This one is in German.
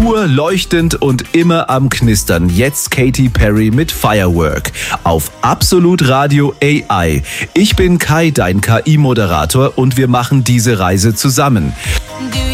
Pur, leuchtend und immer am Knistern. Jetzt Katy Perry mit Firework auf Absolut Radio AI. Ich bin Kai, dein KI-Moderator, und wir machen diese Reise zusammen.